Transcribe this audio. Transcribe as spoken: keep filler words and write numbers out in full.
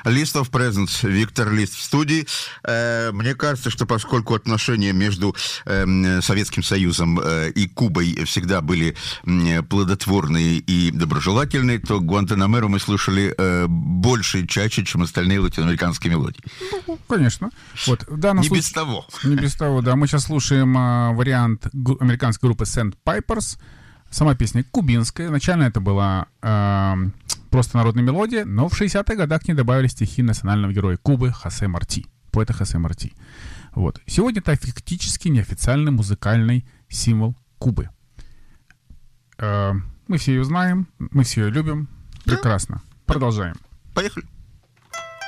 List of Presents, Виктор Лист в студии. Мне кажется, что поскольку отношения между Советским Союзом и Кубой всегда были плодотворные и доброжелательные, то Гуантанамеру мы слушали больше и чаще, чем остальные латиноамериканские мелодии. Ну, конечно. Вот, в данном Не случае... без того. Не без того, да. Мы сейчас слушаем а, вариант гу- американской группы Sandpipers. Сама песня кубинская. Изначально это была а, просто народная мелодия, но в шестидесятых годах к ней добавили стихи национального героя Кубы Хосе Марти, поэта Хосе Марти. Вот. Сегодня это фактически неофициальный музыкальный символ Кубы. А, мы все ее знаем, мы все ее любим. Прекрасно. Продолжаем. Поехали.